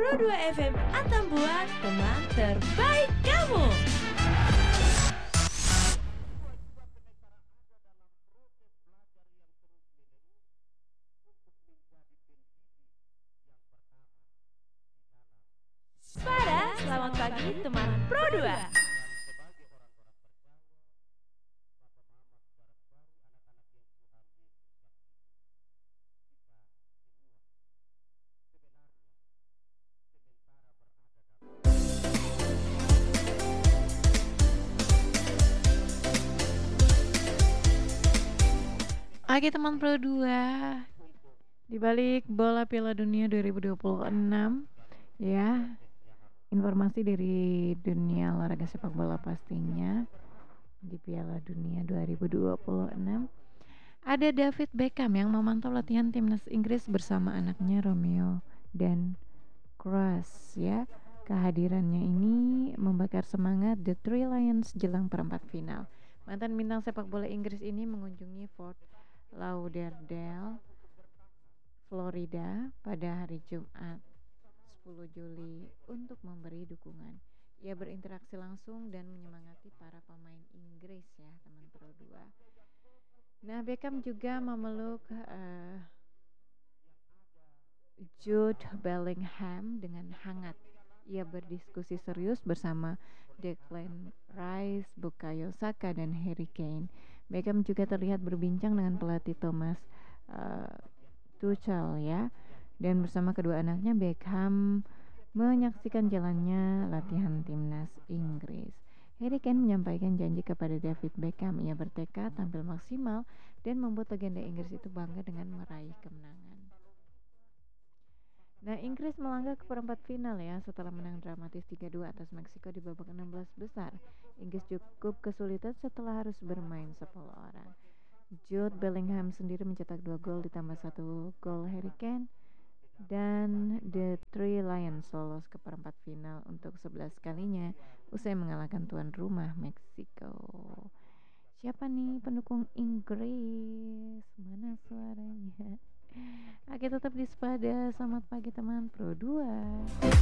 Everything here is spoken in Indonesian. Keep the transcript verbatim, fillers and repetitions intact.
Pro dua F M Atambua, teman terbaik kamu. Pada selamat pagi teman Pro dua. Oke teman Pro dua, di balik bola Piala Dunia dua ribu dua puluh enam ya, informasi dari dunia olahraga sepak bola pastinya di Piala Dunia dua ribu dua puluh enam ada David Beckham yang memantau latihan timnas Inggris bersama anaknya Romeo dan Kroos ya. Kehadirannya ini membakar semangat The Three Lions jelang perempat final. Mantan bintang sepak bola Inggris ini mengunjungi Fort Lauderdale, Florida pada hari Jumat sepuluh Juli untuk memberi dukungan. Ia berinteraksi langsung dan menyemangati para pemain Inggris ya teman Pro dua. Nah, Beckham juga memeluk uh, Jude Bellingham dengan hangat. Ia berdiskusi serius bersama Declan Rice, Bukayo Saka dan Harry Kane. Beckham juga terlihat berbincang dengan pelatih Thomas uh, Tuchel ya. Dan bersama kedua anaknya Beckham menyaksikan jalannya latihan timnas Inggris. Harry Kane menyampaikan janji kepada David Beckham. Ia bertekad tampil maksimal dan membuat legenda Inggris itu bangga dengan meraih kemenangan. Nah, Inggris melangkah ke perempat final ya setelah menang dramatis tiga dua atas Meksiko di babak enam belas besar. Inggris cukup kesulitan setelah harus bermain sepuluh orang. Jude Bellingham sendiri mencetak dua gol ditambah satu gol Harry Kane. Dan The Three Lions lolos ke perempat final untuk sebelas kalinya usai mengalahkan tuan rumah Meksiko. Siapa nih pendukung Inggris? Mana suaranya? Oke, tetap di Sepada. Selamat pagi teman Pro dua.